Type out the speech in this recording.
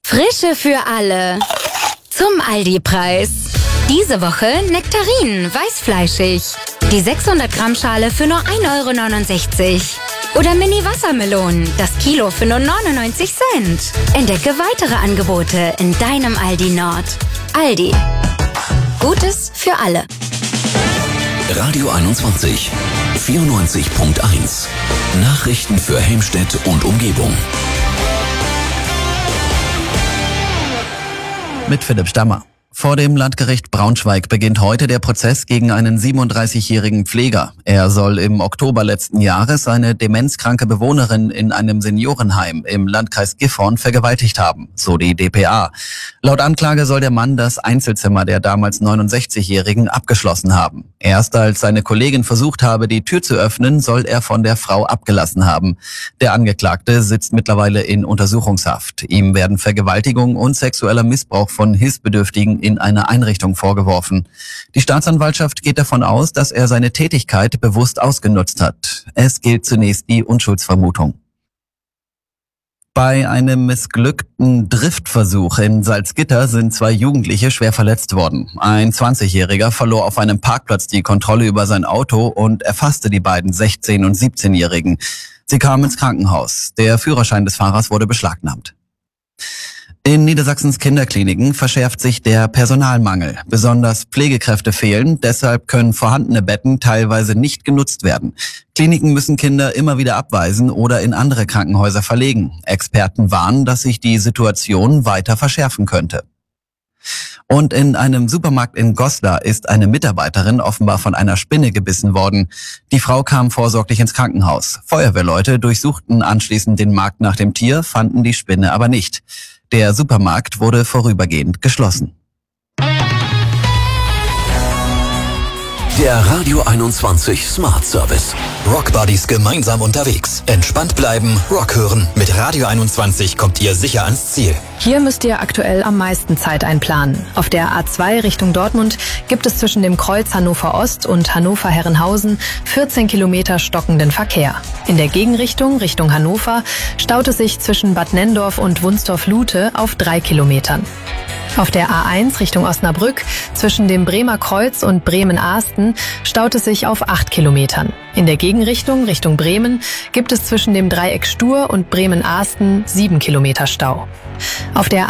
Frische für alle. Zum Aldi-Preis. Diese Woche Nektarinen, weißfleischig. Die 600 Gramm Schale für nur 1,69 €. Oder Mini-Wassermelonen, das Kilo für nur 99 Cent. Entdecke weitere Angebote in deinem Aldi Nord. Aldi. Gutes für alle. Radio 21, 94.1. Nachrichten für Helmstedt und Umgebung. Mit Philipp Stammer. Vor dem Landgericht Braunschweig beginnt heute der Prozess gegen einen 37-jährigen Pfleger. Er soll im Oktober letzten Jahres eine demenzkranke Bewohnerin in einem Seniorenheim im Landkreis Gifhorn vergewaltigt haben, so die dpa. Laut Anklage soll der Mann das Einzelzimmer der damals 69-Jährigen abgeschlossen haben. Erst als seine Kollegin versucht habe, die Tür zu öffnen, soll er von der Frau abgelassen haben. Der Angeklagte sitzt mittlerweile in Untersuchungshaft. Ihm werden Vergewaltigung und sexueller Missbrauch von Hilfsbedürftigen in einer Einrichtung vorgeworfen. Die Staatsanwaltschaft geht davon aus, dass er seine Tätigkeit bewusst ausgenutzt hat. Es gilt zunächst die Unschuldsvermutung. Bei einem missglückten Driftversuch in Salzgitter sind 2 Jugendliche schwer verletzt worden. Ein 20-Jähriger verlor auf einem Parkplatz die Kontrolle über sein Auto und erfasste die beiden 16- und 17-Jährigen. Sie kamen ins Krankenhaus. Der Führerschein des Fahrers wurde beschlagnahmt. In Niedersachsens Kinderkliniken verschärft sich der Personalmangel. Besonders Pflegekräfte fehlen, deshalb können vorhandene Betten teilweise nicht genutzt werden. Kliniken müssen Kinder immer wieder abweisen oder in andere Krankenhäuser verlegen. Experten warnen, dass sich die Situation weiter verschärfen könnte. Und in einem Supermarkt in Goslar ist eine Mitarbeiterin offenbar von einer Spinne gebissen worden. Die Frau kam vorsorglich ins Krankenhaus. Feuerwehrleute durchsuchten anschließend den Markt nach dem Tier, fanden die Spinne aber nicht. Der Supermarkt wurde vorübergehend geschlossen. Der Radio 21 Smart Service. Rock Buddies gemeinsam unterwegs. Entspannt bleiben, Rock hören. Mit Radio 21 kommt ihr sicher ans Ziel. Hier müsst ihr aktuell am meisten Zeit einplanen. Auf der A2 Richtung Dortmund gibt es zwischen dem Kreuz Hannover Ost und Hannover-Herrenhausen 14 Kilometer stockenden Verkehr. In der Gegenrichtung, Richtung Hannover, staut es sich zwischen Bad Nenndorf und Wunstorf-Lute auf 3 Kilometern. Auf der A1 Richtung Osnabrück zwischen dem Bremer Kreuz und Bremen-Ahsten staut es sich auf 8 Kilometern. In der Gegenrichtung Richtung Bremen gibt es zwischen dem Dreieck Stur und Bremen-Ahsten 7 Kilometer Stau. Auf der